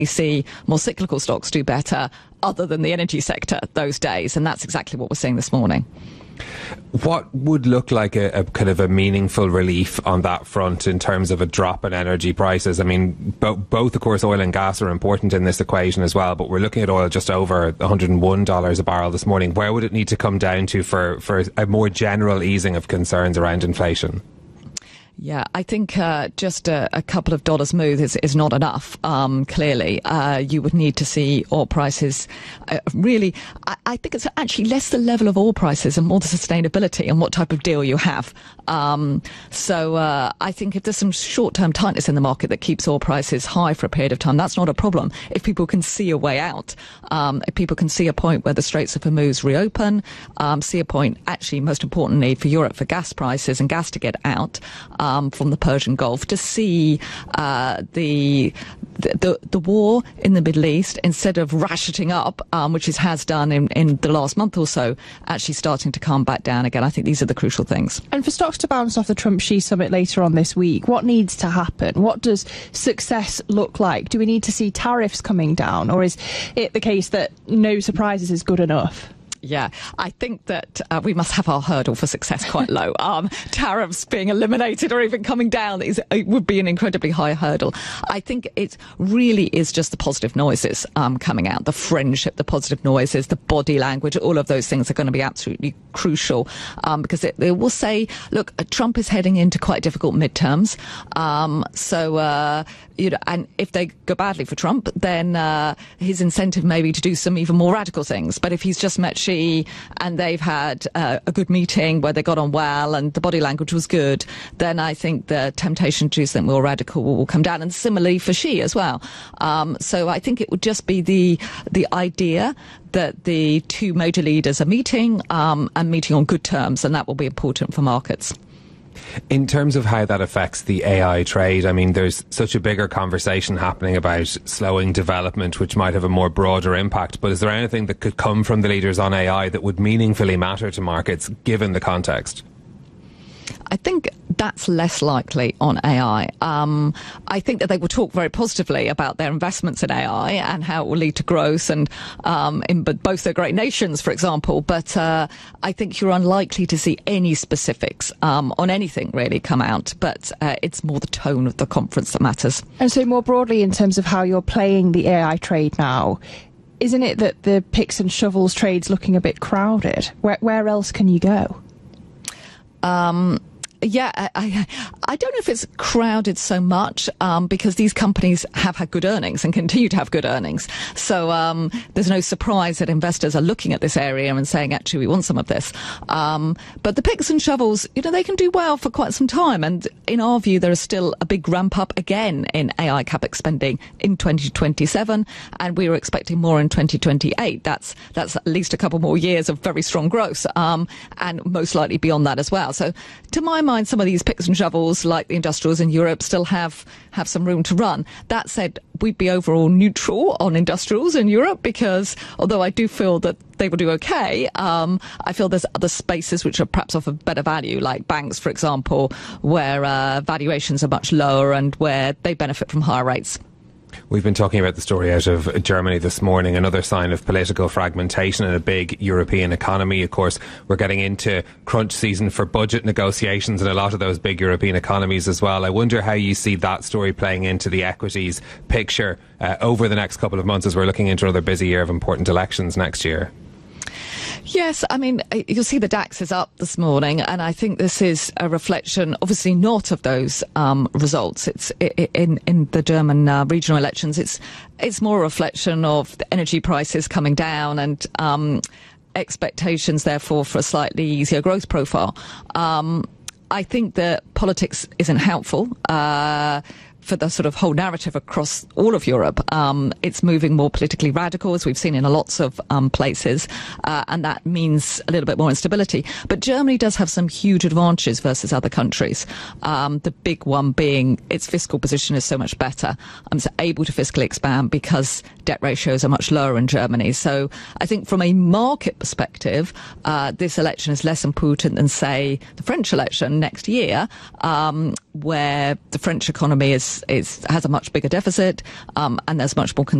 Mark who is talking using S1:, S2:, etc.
S1: see more cyclical stocks do better other than the energy sector those days. And that's exactly what we're seeing this morning.
S2: What would look like a kind of a meaningful relief on that front in terms of a drop in energy prices? I mean, both, of course, oil and gas are important in this equation as well, but we're looking at oil just over $101 a barrel this morning. Where would it need to come down to for a more general easing of concerns around inflation?
S1: Yeah, I think just a couple of dollars move is not enough. Clearly, you would need to see oil prices really. I think it's actually less the level of oil prices and more the sustainability and what type of deal you have. So I think if there's some short-term tightness in the market that keeps oil prices high for a period of time, that's not a problem. If people can see a way out, if people can see a point where the Straits of Hormuz reopen, see a point, actually, most importantly for Europe, for gas prices and gas to get out from the Persian Gulf, to see the war in the Middle East, instead of ratcheting up, which it has done in the last month or so, actually starting to calm back down again. I think these are the crucial things.
S3: And for stocks to bounce off the Trump-Xi summit later on this week, what needs to happen? What does success look like? Do we need to see tariffs coming down, or is it the case that no surprises is good enough?
S1: Yeah, I think that we must have our hurdle for success quite low. Tariffs being eliminated or even coming down it would be an incredibly high hurdle. I think it really is just the positive noises coming out, the friendship, the positive noises, the body language, all of those things are going to be absolutely crucial because it will say, look, Trump is heading into quite difficult midterms. And if they go badly for Trump, then his incentive may be to do some even more radical things. But if he's just met Xi and they've had a good meeting where they got on well and the body language was good, then I think the temptation to do something more radical will come down. And similarly for Xi as well. So I think it would just be the idea that the two major leaders are meeting and meeting on good terms, and that will be important for markets.
S2: In terms of how that affects the AI trade, I mean, there's such a bigger conversation happening about slowing development, which might have a more broader impact. But is there anything that could come from the leaders on AI that would meaningfully matter to markets, given the context?
S1: I think that's less likely on AI. I think that they will talk very positively about their investments in AI and how it will lead to growth and in both their great nations, for example. But I think you're unlikely to see any specifics on anything really come out. But it's more the tone of the conference that matters.
S3: And so more broadly, in terms of how you're playing the AI trade now, isn't it that the picks and shovels trade's looking a bit crowded? Where else can you go?
S1: Yeah, I don't know if it's crowded so much because these companies have had good earnings and continue to have good earnings. So there's no surprise that investors are looking at this area and saying, actually, we want some of this. But the picks and shovels, they can do well for quite some time. And in our view, there is still a big ramp up again in AI capex spending in 2027. And we were expecting more in 2028. That's at least a couple more years of very strong growth and most likely beyond that as well. So to my mind, some of these picks and shovels, like the industrials in Europe, still have some room to run. That said, we'd be overall neutral on industrials in Europe because although I do feel that they will do okay, I feel there's other spaces which are perhaps of a better value, like banks, for example, where valuations are much lower and where they benefit from higher rates.
S2: We've been talking about the story out of Germany this morning, another sign of political fragmentation in a big European economy. Of course, we're getting into crunch season for budget negotiations in a lot of those big European economies as well. I wonder how you see that story playing into the equities picture over the next couple of months as we're looking into another busy year of important elections next year.
S1: Yes, I mean, you'll see the DAX is up this morning, and I think this is a reflection, obviously not of those results. It's in the German regional elections. It's more a reflection of the energy prices coming down and expectations, therefore, for a slightly easier growth profile. I think that politics isn't helpful. For the sort of whole narrative across all of Europe. It's moving more politically radical, as we've seen in lots of places, and that means a little bit more instability. But Germany does have some huge advantages versus other countries. The big one being its fiscal position is so much better. It's able to fiscally expand because debt ratios are much lower in Germany. So I think from a market perspective, this election is less important than, say, the French election next year. where the French economy has a much bigger deficit, and there's much more